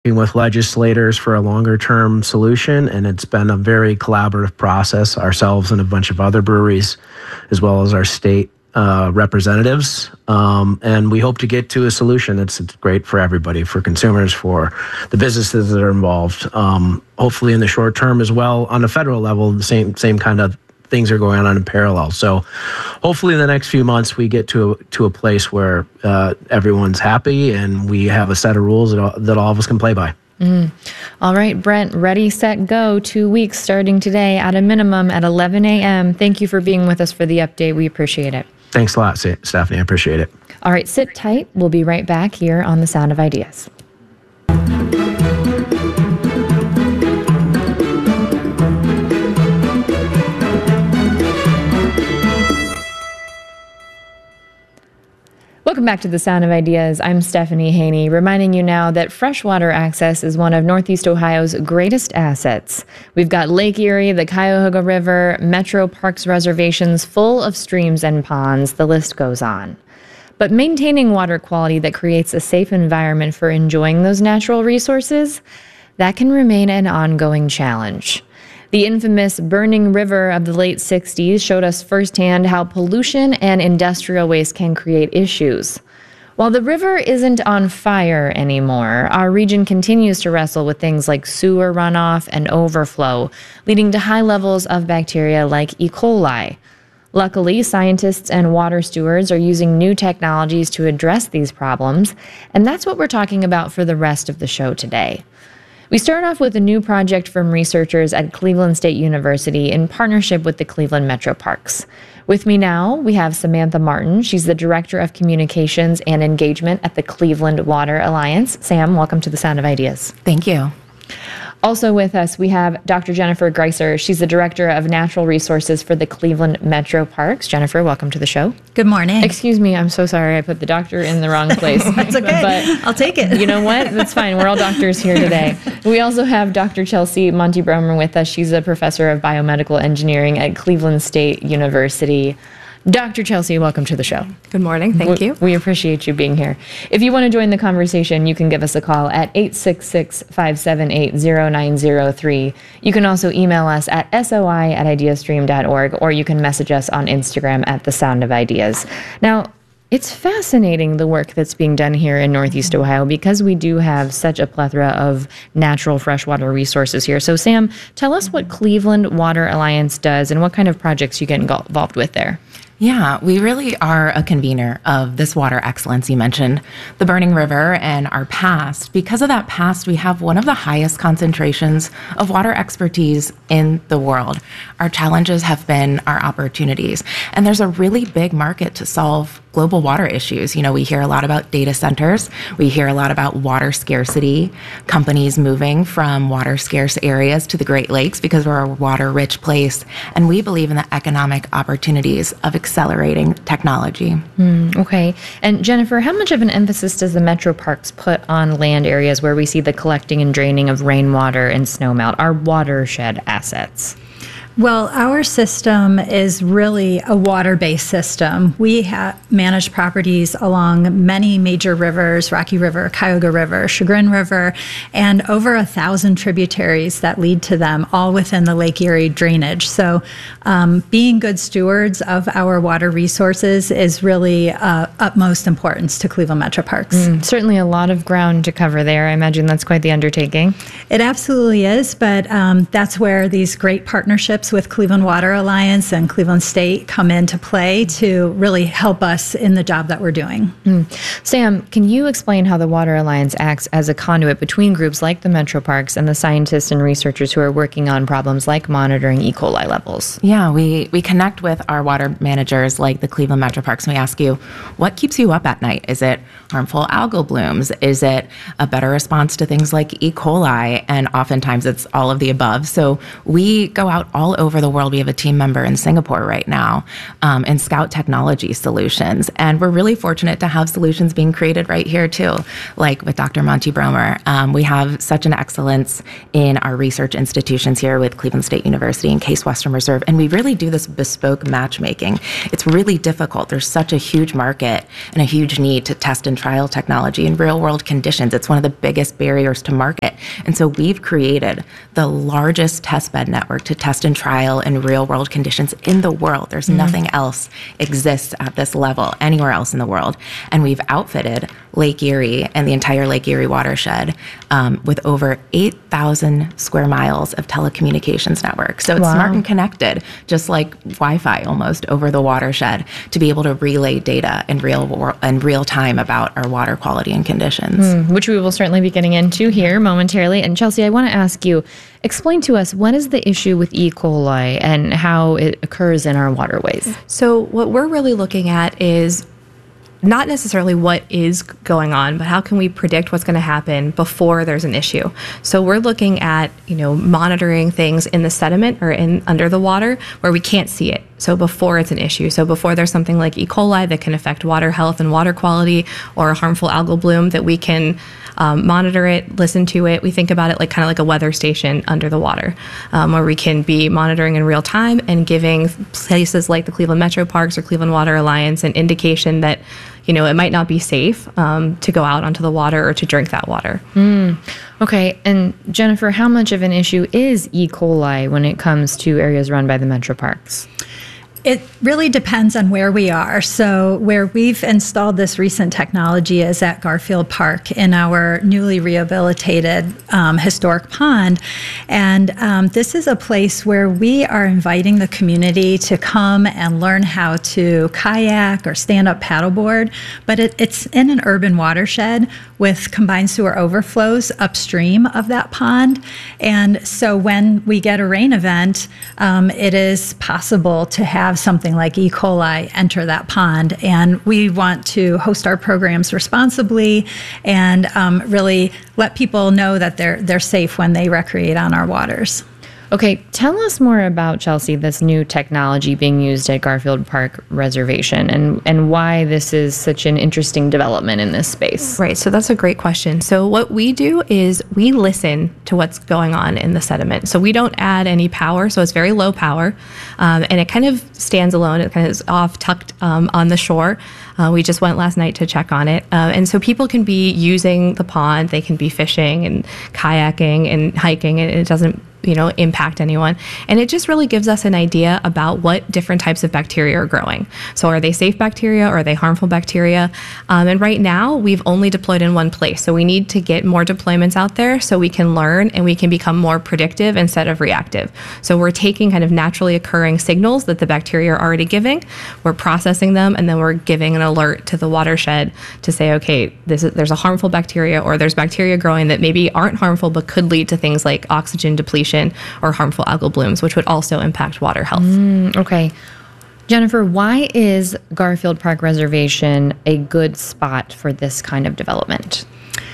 with legislators for a longer term solution, and it's been a very collaborative process, ourselves and a bunch of other breweries, as well as our state representatives. And we hope to get to a solution that's great for everybody, for consumers, for the businesses that are involved. Hopefully in the short term as well, on a federal level, the same kind of things are going on in parallel. So hopefully in the next few months, we get to a place where everyone's happy and we have a set of rules that all of us can play by. All right, Brent, ready, set, go. 2 weeks starting today at a minimum at 11 a.m. Thank you for being with us for the update. We appreciate it. Thanks a lot, Stephanie. I appreciate it. All right, sit tight. We'll be right back here on The Sound of Ideas. Welcome back to The Sound of Ideas. I'm Stephanie Haney, reminding you now that freshwater access is one of Northeast Ohio's greatest assets. We've got Lake Erie, the Cuyahoga River, Metro Parks reservations full of streams and ponds. The list goes on. But maintaining water quality that creates a safe environment for enjoying those natural resources, that can remain an ongoing challenge. The infamous Burning River of the late 60s showed us firsthand how pollution and industrial waste can create issues. While the river isn't on fire anymore, our region continues to wrestle with things like sewer runoff and overflow, leading to high levels of bacteria like E. coli. Luckily, scientists and water stewards are using new technologies to address these problems, and that's what we're talking about for the rest of the show today. We start off with a new project from researchers at Cleveland State University in partnership with the Cleveland Metro Parks. With me now, we have Samantha Martin. She's the Director of Communications and Engagement at the Cleveland Water Alliance. Sam, welcome to The Sound of Ideas. Thank you. Also with us, we have Dr. Jennifer Greiser. She's the Director of Natural Resources for the Cleveland Metro Parks. Jennifer, welcome to the show. Good morning. Excuse me, I'm so sorry. I put the doctor in the wrong place. That's okay. But I'll take it. You know what? That's fine. We're all doctors here today. We also have Dr. Chelsea Monty-Bromer with us. She's a professor of biomedical engineering at Cleveland State University. Dr. Chelsea, welcome to the show. Good morning. Thank you. We appreciate you being here. If you want to join the conversation, you can give us a call at 866-578-0903. You can also email us at soi@ideastream.org, or you can message us on Instagram at The Sound of Ideas. Now, it's fascinating the work that's being done here in Northeast Ohio because we do have such a plethora of natural freshwater resources here. So, Sam, tell us what Cleveland Water Alliance does and what kind of projects you get involved with there. Yeah, we really are a convener of this water excellence. You mentioned the Burning River and our past. Because of that past, we have one of the highest concentrations of water expertise in the world. Our challenges have been our opportunities. And there's a really big market to solve global water issues. You know, we hear a lot about data centers. We hear a lot about water scarcity, companies moving from water scarce areas to the Great Lakes because we're a water rich place. And we believe in the economic opportunities of accelerating technology. Okay. And Jennifer, how much of an emphasis does the Metro Parks put on land areas where we see the collecting and draining of rainwater and snowmelt, our watershed assets? Well, our system is really a water-based system. We manage properties along many major rivers, Rocky River, Cuyahoga River, Chagrin River, and over 1,000 tributaries that lead to them, all within the Lake Erie drainage. So being good stewards of our water resources is really utmost importance to Cleveland Metro Parks. Certainly a lot of ground to cover there. I imagine that's quite the undertaking. It absolutely is, but that's where these great partnerships with Cleveland Water Alliance and Cleveland State come into play to really help us in the job that we're doing. Sam, can you explain how the Water Alliance acts as a conduit between groups like the Metro Parks and the scientists and researchers who are working on problems like monitoring E. coli levels? Yeah, we connect with our water managers like the Cleveland Metro Parks, and we ask you, what keeps you up at night? Is it harmful algal blooms? Is it a better response to things like E. coli? And oftentimes it's all of the above. So we go out all all over the world. We have a team member in Singapore right now in Scout Technology Solutions. And we're really fortunate to have solutions being created right here too, like with Dr. Monty Bromer. We have such an excellence in our research institutions here with Cleveland State University and Case Western Reserve. And we really do this bespoke matchmaking. It's really difficult. There's such a huge market and a huge need to test and trial technology in real world conditions. It's one of the biggest barriers to market. And so we've created the largest testbed network to test and trial in real world conditions in the world. There's nothing else exists at this level anywhere else in the world. And we've outfitted Lake Erie and the entire Lake Erie watershed with over 8,000 square miles of telecommunications network. So it's smart and connected, just like Wi-Fi almost over the watershed, to be able to relay data in real time about our water quality and conditions. Which we will certainly be getting into here momentarily. And Chelsea, I want to ask you, explain to us, what is the issue with E. coli and how it occurs in our waterways? So what we're really looking at is not necessarily what is going on, but how can we predict what's going to happen before there's an issue. So we're looking at, monitoring things in the sediment or under the water where we can't see it. So before it's an issue. So before there's something like E. coli that can affect water health and water quality, or a harmful algal bloom, that we can monitor it, listen to it. We think about it kind of like a weather station under the water, where we can be monitoring in real time and giving places like the Cleveland Metro Parks or Cleveland Water Alliance an indication that, it might not be safe to go out onto the water or to drink that water. Okay. And Jennifer, how much of an issue is E. coli when it comes to areas run by the Metro Parks? It really depends on where we are. So where we've installed this recent technology is at Garfield Park in our newly rehabilitated historic pond. And this is a place where we are inviting the community to come and learn how to kayak or stand-up paddleboard. But it's in an urban watershed with combined sewer overflows upstream of that pond. And so when we get a rain event, it is possible to have something like E. coli enter that pond. And we want to host our programs responsibly and really let people know that they're safe when they recreate on our waters. Okay, tell us more about, Chelsea, this new technology being used at Garfield Park Reservation and why this is such an interesting development in this space. Right, so that's a great question. So what we do is we listen to what's going on in the sediment. So we don't add any power, so it's very low power, and it kind of stands alone. It kind of is off tucked on the shore. We just went last night to check on it. And so people can be using the pond, they can be fishing and kayaking and hiking, and it doesn't impact anyone. And it just really gives us an idea about what different types of bacteria are growing. So are they safe bacteria or are they harmful bacteria? And right now we've only deployed in one place. So we need to get more deployments out there so we can learn and we can become more predictive instead of reactive. So we're taking kind of naturally occurring signals that the bacteria are already giving, we're processing them, and then we're giving an alert to the watershed to say, okay, there's a harmful bacteria, or there's bacteria growing that maybe aren't harmful but could lead to things like oxygen depletion or harmful algal blooms, which would also impact water health. Okay. Jennifer, why is Garfield Park Reservation a good spot for this kind of development?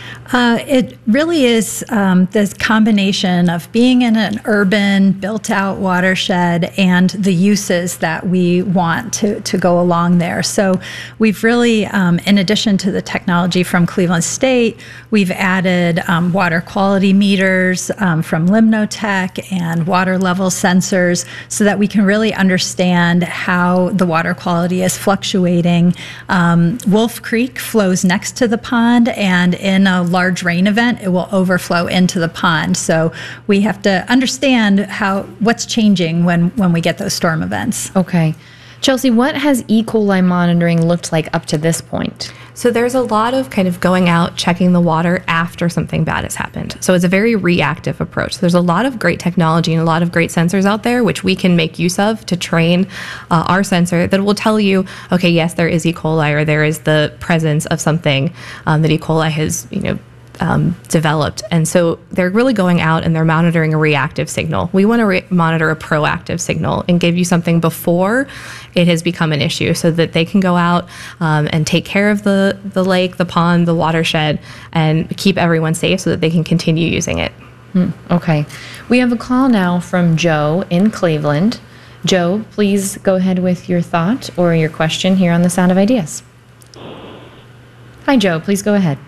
It really is this combination of being in an urban, built-out watershed and the uses that we want to go along there. So we've really, in addition to the technology from Cleveland State, we've added water quality meters from Limnotech and water level sensors so that we can really understand how the water quality is fluctuating. Wolf Creek flows next to the pond, and in a large rain event, it will overflow into the pond. So we have to understand what's changing when we get those storm events. Okay. Chelsea, what has E. coli monitoring looked like up to this point? So there's a lot of kind of going out, checking the water after something bad has happened. So it's a very reactive approach. So there's a lot of great technology and a lot of great sensors out there, which we can make use of to train our sensor that will tell you, okay, yes, there is E. coli, or there is the presence of something that E. coli has, developed. And so they're really going out and they're monitoring a reactive signal. We want to monitor a proactive signal and give you something before it has become an issue, so that they can go out and take care of the lake, the pond, the watershed, and keep everyone safe so that they can continue using it. Okay. We have a call now from Joe in Cleveland. Joe, please go ahead with your thought or your question here on The Sound of Ideas. Hi, Joe. Please go ahead.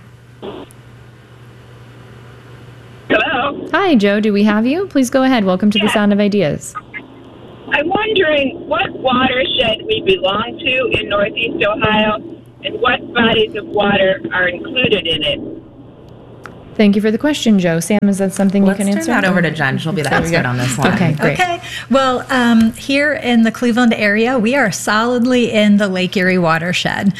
Hello. Hi, Joe. Do we have you? Please go ahead. Welcome to The Sound of Ideas. I'm wondering what watershed we belong to in Northeast Ohio and what bodies of water are included in it. Thank you for the question, Joe. Sam, is that something Let's you can answer? turn that over to Jen. She'll be the expert on this one. Okay, great. Okay. Well, here in the Cleveland area, we are solidly in the Lake Erie watershed.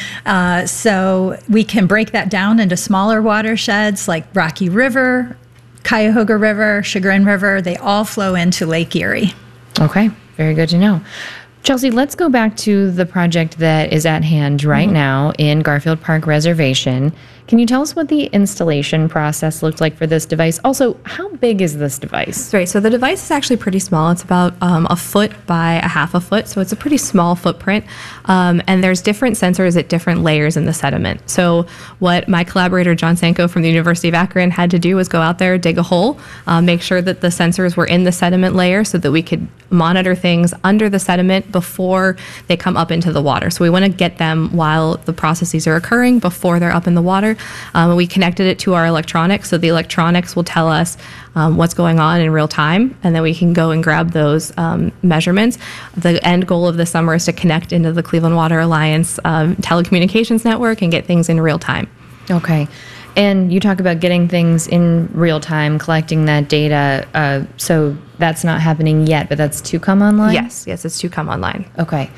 So we can break that down into smaller watersheds like Rocky River, Cuyahoga River, Chagrin River. They all flow into Lake Erie. Okay, very good to know. Chelsea, let's go back to the project that is at hand right now in Garfield Park Reservation. Can you tell us what the installation process looked like for this device? Also, how big is this device? Right, so the device is actually pretty small. It's about a foot by a half a foot, so it's a pretty small footprint. And there's different sensors at different layers in the sediment. So what my collaborator, John Sanko from the University of Akron, had to do was go out there, dig a hole, make sure that the sensors were in the sediment layer so that we could monitor things under the sediment before they come up into the water. So we want to get them while the processes are occurring before they're up in the water. We connected it to our electronics, so the electronics will tell us what's going on in real time, and then we can go and grab those measurements. The end goal of the summer is to connect into the Cleveland Water Alliance telecommunications network and get things in real time. Okay. And you talk about getting things in real time, collecting that data. So that's not happening yet, but that's to come online? Yes, it's to come online. Okay.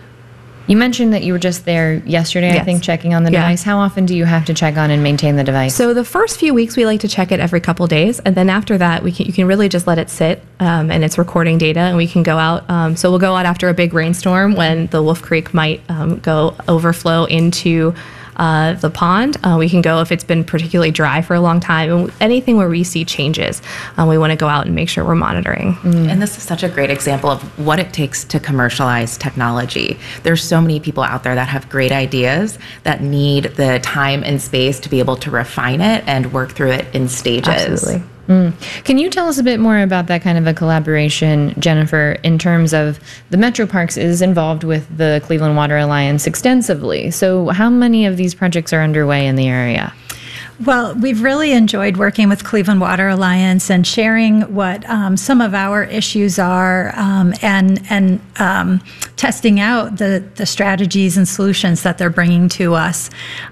You mentioned that you were just there yesterday, I think, checking on the device. How often do you have to check on and maintain the device? So the first few weeks, we like to check it every couple days. And then after that, you can really just let it sit and it's recording data, and we can go out. So we'll go out after a big rainstorm when the Wolf Creek might go overflow into the pond. We can go if it's been particularly dry for a long time. And anything where we see changes, we want to go out and make sure we're monitoring. And this is such a great example of what it takes to commercialize technology. There's so many people out there that have great ideas that need the time and space to be able to refine it and work through it in stages. Absolutely. Can you tell us a bit more about that kind of a collaboration, Jennifer, in terms of the Metro Parks is involved with the Cleveland Water Alliance extensively. So how many of these projects are underway in the area? Well, we've really enjoyed working with Cleveland Water Alliance and sharing what some of our issues are and testing out the strategies and solutions that they're bringing to us.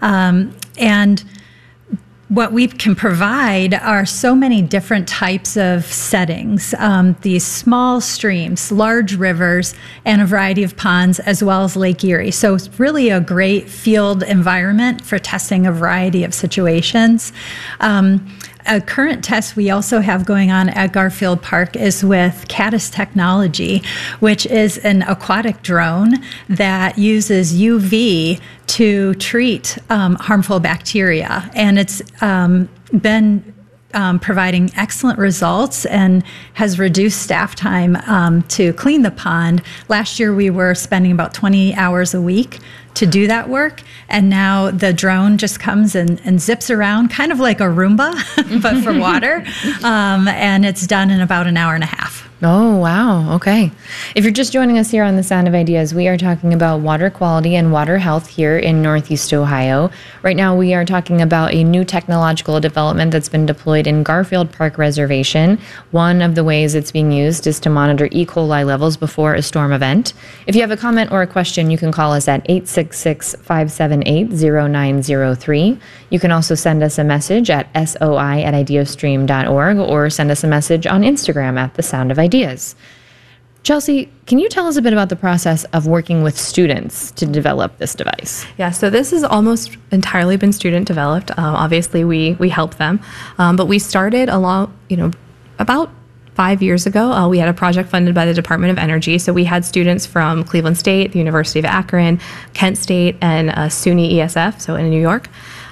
And what we can provide are so many different types of settings, these small streams, large rivers, and a variety of ponds, as well as Lake Erie. So it's really a great field environment for testing a variety of situations. A current test we also have going on at Garfield Park is with Caddis Technology, which is an aquatic drone that uses UV to treat harmful bacteria. And it's been providing excellent results and has reduced staff time to clean the pond. Last year, we were spending about 20 hours a week to do that work. And now the drone just comes and zips around, kind of like a Roomba, but for water. And it's done in about an hour and a half. Oh, wow. Okay. If you're just joining us here on The Sound of Ideas, we are talking about water quality and water health here in Northeast Ohio. Right now, we are talking about a new technological development that's been deployed in Garfield Park Reservation. One of the ways it's being used is to monitor E. coli levels before a storm event. If you have a comment or a question, you can call us at 866-578-0903. You can also send us a message at soi@ideostream.org or send us a message on Instagram at The Sound of Ideas. Chelsea, can you tell us a bit about the process of working with students to develop this device? Yeah, so this has almost entirely been student developed. Obviously, we help them, but we started about 5 years ago. We had a project funded by the Department of Energy. So we had students from Cleveland State, the University of Akron, Kent State, and SUNY ESF, so in New York.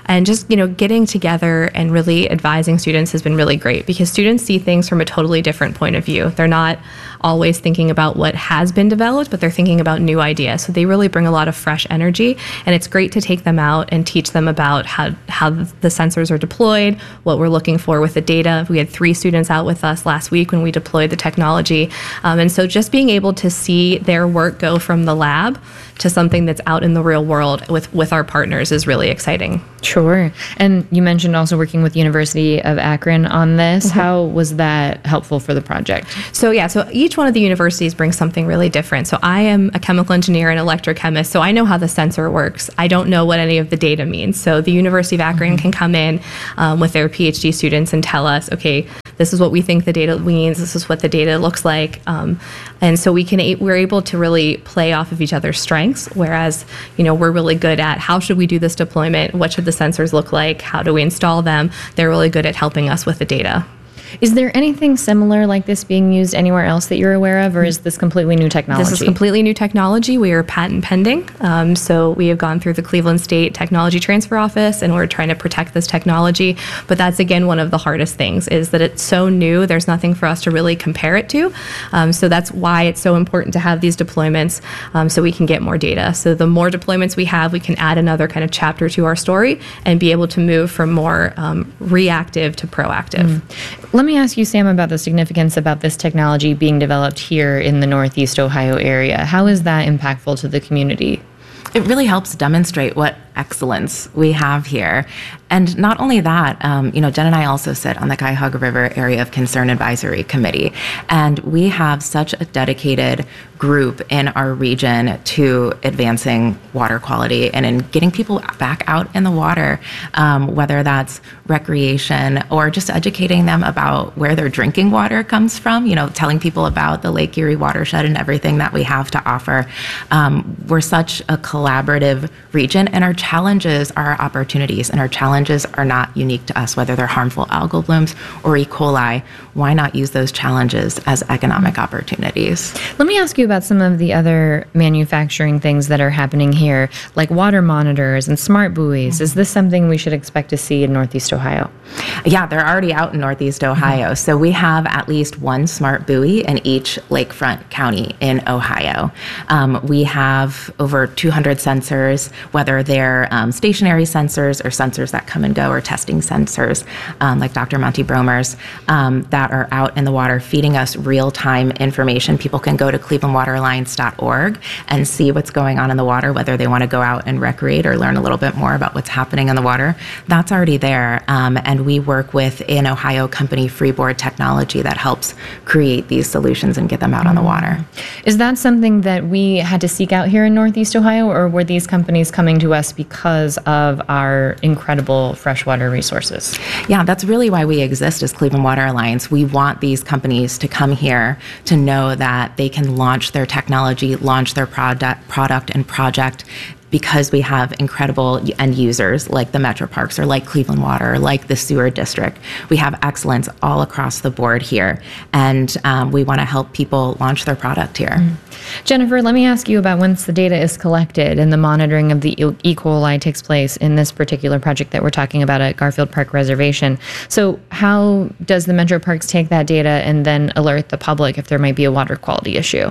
And just, getting together and really advising students has been really great because students see things from a totally different point of view. They're not always thinking about what has been developed, but they're thinking about new ideas. So they really bring a lot of fresh energy, and it's great to take them out and teach them about how the sensors are deployed, what we're looking for with the data. We had 3 students out with us last week when we deployed the technology. And so just being able to see their work go from the lab to something that's out in the real world with our partners is really exciting. Sure. And you mentioned also working with the University of Akron on this. Mm-hmm. How was that helpful for the project? So each one of the universities brings something really different. So I am a chemical engineer and electrochemist, so I know how the sensor works. I don't know what any of the data means. So the University of Akron can come in with their PhD students and tell us, okay, this is what we think the data means, this is what the data looks like. And so we're able to really play off of each other's strengths, whereas, we're really good at how should we do this deployment, what should the sensors look like, how do we install them. They're really good at helping us with the data. Is there anything similar like this being used anywhere else that you're aware of, or is this completely new technology? This is completely new technology. We are patent pending. So we have gone through the Cleveland State Technology Transfer Office, and we're trying to protect this technology. But that's, again, one of the hardest things is that it's so new. There's nothing for us to really compare it to. So that's why it's so important to have these deployments so we can get more data. So the more deployments we have, we can add another kind of chapter to our story and be able to move from more reactive to proactive. Let me ask you, Sam, about the significance about this technology being developed here in the Northeast Ohio area. How is that impactful to the community? It really helps demonstrate what excellence we have here. And not only that, Jen and I also sit on the Cuyahoga River Area of Concern Advisory Committee, and we have such a dedicated group in our region to advancing water quality and in getting people back out in the water, whether that's recreation or just educating them about where their drinking water comes from, telling people about the Lake Erie watershed and everything that we have to offer. We're such a collaborative region, and our challenges are opportunities, and our challenges are not unique to us, whether they're harmful algal blooms or E. coli. Why not use those challenges as economic opportunities? Let me ask you about some of the other manufacturing things that are happening here, like water monitors and smart buoys. Is this something we should expect to see in Northeast Ohio? Yeah, they're already out in Northeast Ohio. So we have at least one smart buoy in each lakefront county in Ohio. We have over 200 sensors, whether they're stationary sensors or sensors that come and go, or testing sensors like Dr. Monty Bromer's that are out in the water feeding us real-time information. People can go to clevelandwateralliance.org and see what's going on in the water, whether they want to go out and recreate or learn a little bit more about what's happening in the water. That's already there. And we work with an Ohio company, Freeboard Technology, that helps create these solutions and get them out on the water. Is that something that we had to seek out here in Northeast Ohio, or were these companies coming to us because of our incredible freshwater resources? Yeah, that's really why we exist as Cleveland Water Alliance. We want these companies to come here to know that they can launch their technology, launch their product and project, because we have incredible end users like the Metro Parks or like Cleveland Water or like the sewer district. We have excellence all across the board here, and we want to help people launch their product here. Jennifer, let me ask you about once the data is collected and the monitoring of the E. coli takes place in this particular project that we're talking about at Garfield Park Reservation. So how does the Metro Parks take that data and then alert the public if there might be a water quality issue?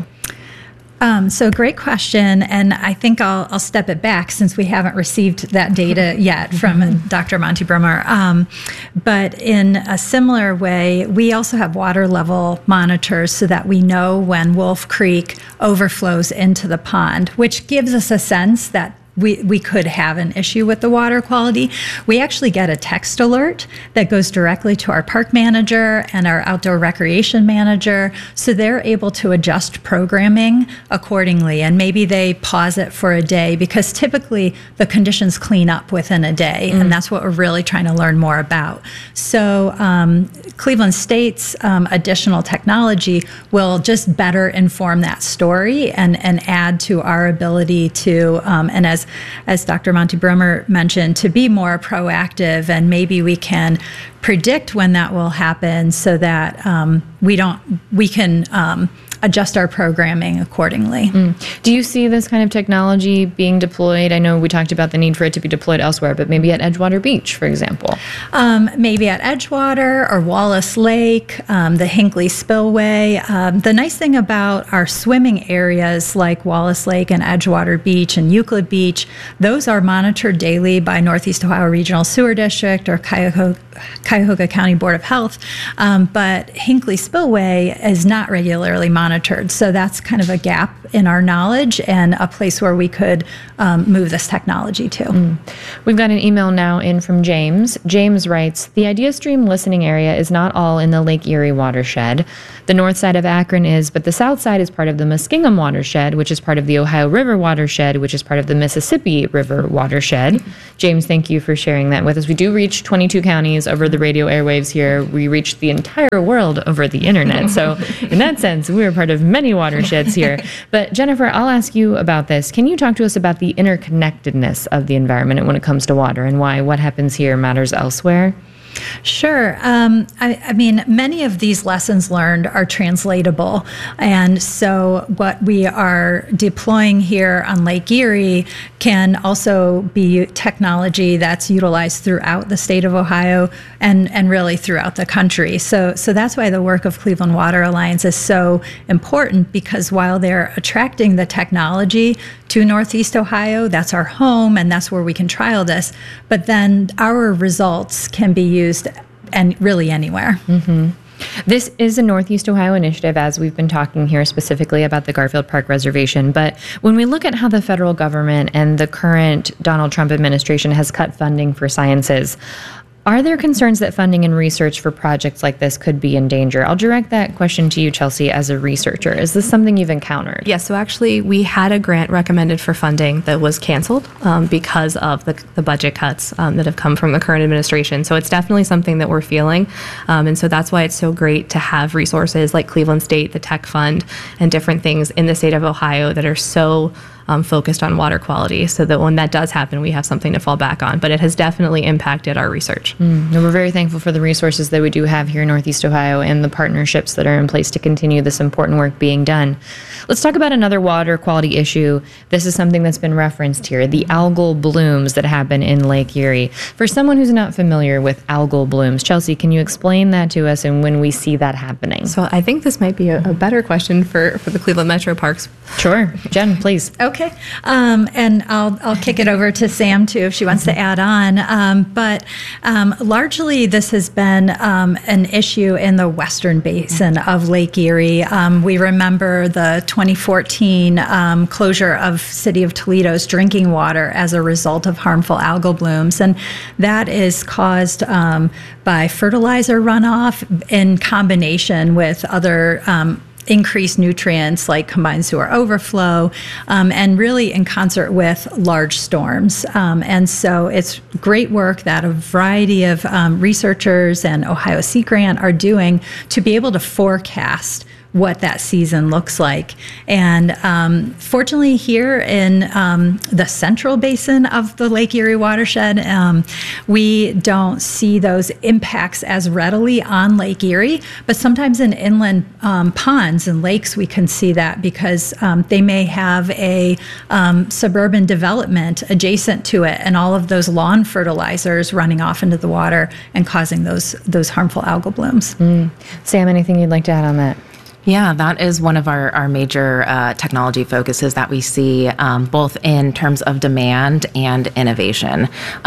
So great question, and I think I'll step it back since we haven't received that data yet from Dr. Monty Bromer. But in a similar way, we also have water level monitors so that we know when Wolf Creek overflows into the pond, which gives us a sense that we could have an issue with the water quality. We actually get a text alert that goes directly to our park manager and our outdoor recreation manager, so they're able to adjust programming accordingly, and maybe they pause it for a day because typically the conditions clean up within a day, and that's what we're really trying to learn more about. So Cleveland State's additional technology will just better inform that story and add to our ability to, and as Dr. Monty Bromer mentioned, to be more proactive, and maybe we can predict when that will happen so that we can adjust our programming accordingly. Do you see this kind of technology being deployed? I know we talked about the need for it to be deployed elsewhere, but maybe at Edgewater Beach, for example. Maybe at Edgewater or Wallace Lake, the Hinckley Spillway. The nice thing about our swimming areas like Wallace Lake and Edgewater Beach and Euclid Beach, those are monitored daily by Northeast Ohio Regional Sewer District or Cuyahoga County Board of Health, but Hinckley Spillway is not regularly monitored. So that's kind of a gap in our knowledge and a place where we could move this technology to. We've got an email now in from James. James writes, the Idea Stream listening area is not all in the Lake Erie watershed. The north side of Akron is, but the south side is part of the Muskingum watershed, which is part of the Ohio River watershed, which is part of the Mississippi River watershed. James, thank you for sharing that with us. We do reach 22 counties over the radio airwaves here. We reach the entire world over the internet. So in that sense, we're part of many watersheds here. But Jennifer, I'll ask you about this. Can you talk to us about the interconnectedness of the environment when it comes to water and why what happens here matters elsewhere? Sure. I mean, many of these lessons learned are translatable. And so what we are deploying here on Lake Erie can also be technology that's utilized throughout the state of Ohio and really throughout the country. So that's why the work of Cleveland Water Alliance is so important, because while they're attracting the technology to Northeast Ohio, that's our home and that's where we can trial this, but then our results can be used and really anywhere. This is a Northeast Ohio initiative, as we've been talking here specifically about the Garfield Park Reservation. But when we look at how the federal government and the current Donald Trump administration has cut funding for sciences, are there concerns that funding and research for projects like this could be in danger? I'll direct that question to you, Chelsea, as a researcher. Is this something you've encountered? Yes, so actually we had a grant recommended for funding that was canceled because of the budget cuts that have come from the current administration. So it's definitely something that we're feeling. And so that's why it's so great to have resources like Cleveland State, the Tech Fund, and different things in the state of Ohio that are so focused on water quality, so that when that does happen, we have something to fall back on. But it has definitely impacted our research. And we're very thankful for the resources that we do have here in Northeast Ohio and the partnerships that are in place to continue this important work being done. Let's talk about another water quality issue. This is something that's been referenced here, the algal blooms that happen in Lake Erie. For someone who's not familiar with algal blooms, Chelsea, can you explain that to us and when we see that happening? So I think this might be a better question for the Cleveland Metro Parks. Sure. Jen, please. Okay. And I'll kick it over to Sam too if she wants to add on. But largely this has been an issue in the western basin of Lake Erie. We remember the 2014 closure of City of Toledo's drinking water as a result of harmful algal blooms. And that is caused by fertilizer runoff in combination with other increased nutrients like combined sewer overflow, and really in concert with large storms. And so it's great work that a variety of researchers and Ohio Sea Grant are doing to be able to forecast what that season looks like. And fortunately here in the central basin of the Lake Erie watershed, we don't see those impacts as readily on Lake Erie, but sometimes in inland ponds and lakes we can see that because they may have a suburban development adjacent to it and all of those lawn fertilizers running off into the water and causing those harmful algal blooms. Sam, anything you'd like to add on that? Yeah, that is one of our major technology focuses that we see both in terms of demand and innovation.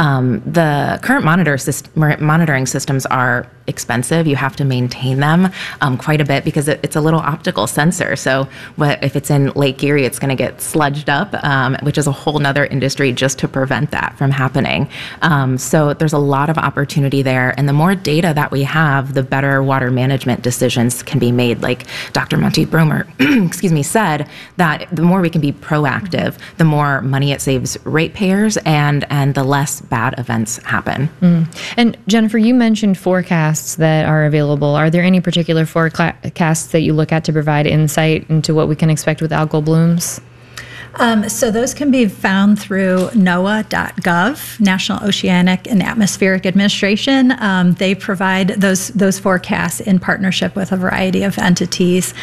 The current monitoring systems are expensive. You have to maintain them quite a bit because it's a little optical sensor. So if it's in Lake Erie, it's going to get sludged up, which is a whole nother industry just to prevent that from happening. So there's a lot of opportunity there. And the more data that we have, the better water management decisions can be made. Like Dr. Monty Bromer, said that the more we can be proactive, the more money it saves ratepayers and the less bad events happen. And Jennifer, you mentioned forecasts that are available. Are there any particular forecasts that you look at to provide insight into what we can expect with algal blooms? So those can be found through NOAA.gov, National Oceanic and Atmospheric Administration. They provide those forecasts in partnership with a variety of entities,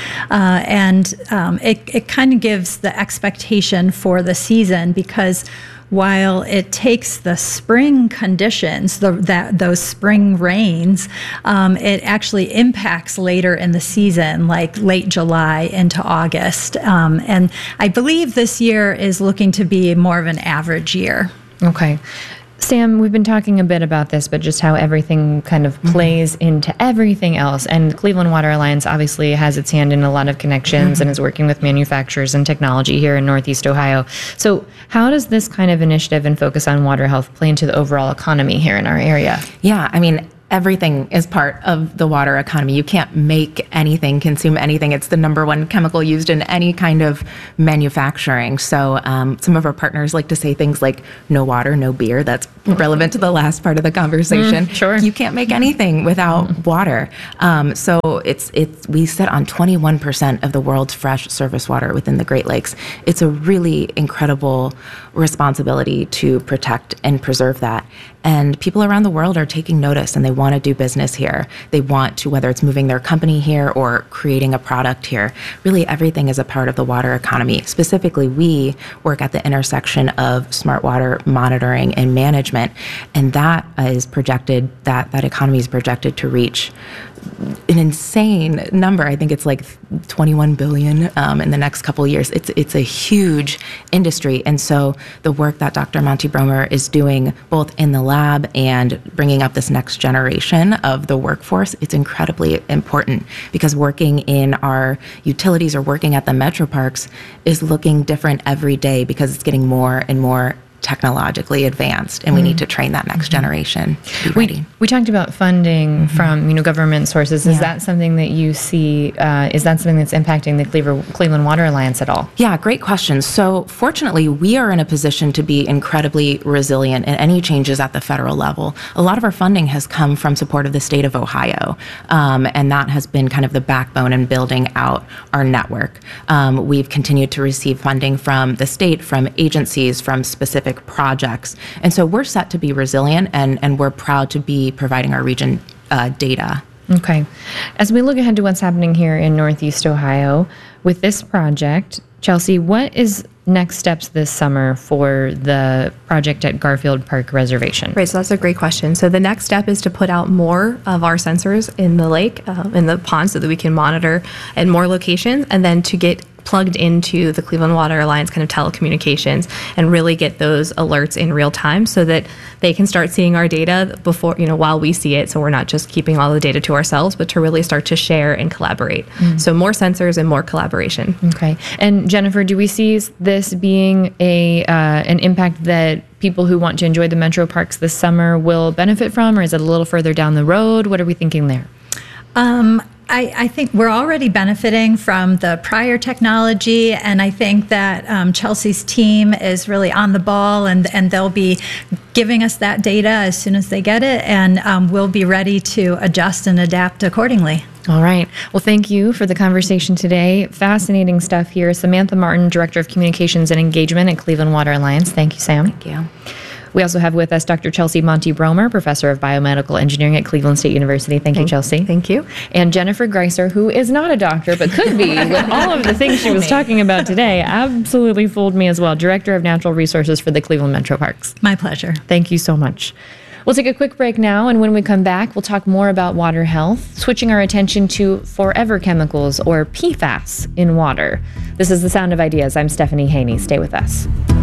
and it kind of gives the expectation for the season, because while it takes the spring conditions, those spring rains, it actually impacts later in the season, like late July into August. And I believe this year is looking to be more of an average year. Okay. Sam, we've been talking a bit about this, but just how everything kind of plays into everything else. And Cleveland Water Alliance obviously has its hand in a lot of connections and is working with manufacturers and technology here in Northeast Ohio. So how does this kind of initiative and focus on water health play into the overall economy here in our area? Yeah, I mean, everything is part of the water economy. You can't make anything, consume anything. It's the number one chemical used in any kind of manufacturing. So some of our partners like to say things like no water, no beer. That's relevant to the last part of the conversation. Sure. You can't make anything without water. So we sit on 21% of the world's fresh surface water within the Great Lakes. It's a really incredible responsibility to protect and preserve that. And people around the world are taking notice, and they want to do business here. They want to, whether it's moving their company here or creating a product here. Really, everything is a part of the water economy. Specifically, we work at the intersection of smart water monitoring and management, and that is projected, that economy is projected to reach an insane number. I think it's like 21 billion in the next couple of years. It's a huge industry. And so the work that Dr. Monty Bromer is doing both in the lab and bringing up this next generation of the workforce, it's incredibly important, because working in our utilities or working at the metro parks is looking different every day, because it's getting more and more technologically advanced, and we need to train that next generation to be ready. We talked about funding from government sources. Is that something that you see? Is that something that's impacting the Cleveland Water Alliance at all? Yeah, great question. So fortunately, we are in a position to be incredibly resilient in any changes at the federal level. A lot of our funding has come from support of the state of Ohio, and that has been kind of the backbone in building out our network. We've continued to receive funding from the state, from agencies, from specific projects. And so we're set to be resilient, and we're proud to be providing our region data. Okay. As we look ahead to what's happening here in Northeast Ohio with this project, Chelsea, what is next steps this summer for the project at Garfield Park Reservation? Right, so that's a great question. So the next step is to put out more of our sensors in the lake, in the pond, so that we can monitor at more locations, and then to get plugged into the Cleveland Water Alliance kind of telecommunications and really get those alerts in real time, so that they can start seeing our data before, while we see it. So we're not just keeping all the data to ourselves, but to really start to share and collaborate. So more sensors and more collaboration. Okay. And Jennifer, do we see this being an impact that people who want to enjoy the metro parks this summer will benefit from, or is it a little further down the road? What are we thinking there? I think we're already benefiting from the prior technology, and I think that Chelsea's team is really on the ball, and they'll be giving us that data as soon as they get it, and we'll be ready to adjust and adapt accordingly. All right. Well, thank you for the conversation today. Fascinating stuff here. Samantha Martin, Director of Communications and Engagement at Cleveland Water Alliance. Thank you, Sam. Thank you. We also have with us Dr. Chelsea Monty Bromer, Professor of Biomedical Engineering at Cleveland State University. Thank you, Chelsea. Thank you. And Jennifer Greiser, who is not a doctor, but could be with all of the things she was talking about today. Absolutely fooled me as well. Director of Natural Resources for the Cleveland Metro Parks. My pleasure. Thank you so much. We'll take a quick break now, and when we come back, we'll talk more about water health, switching our attention to forever chemicals, or PFAS, in water. This is The Sound of Ideas. I'm Stephanie Haney. Stay with us.